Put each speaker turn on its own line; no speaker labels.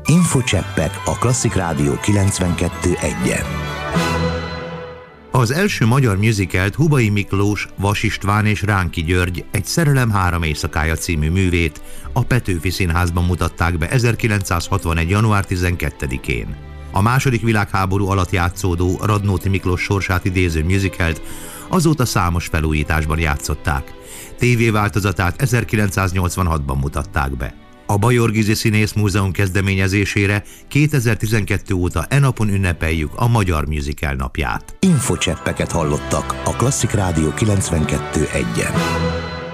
Infocseppek a Klasszik Rádió 92.1-en.
Az első magyar musicalt Hubay Miklós, Vas István és Ránki György Egy szerelem 3 éjszakája című művét a Petőfi Színházban mutatták be 1961. január 12-én. A második világháború alatt játszódó Radnóti Miklós sorsát idéző musicalt azóta számos felújításban játszották. TV-változatát 1986-ban mutatták be. A Bajor Gizi Színész Múzeum kezdeményezésére 2012 óta e napon ünnepeljük a Magyar Musical napját.
Infocseppeket hallottak a Klasszik Rádió 92.1-en.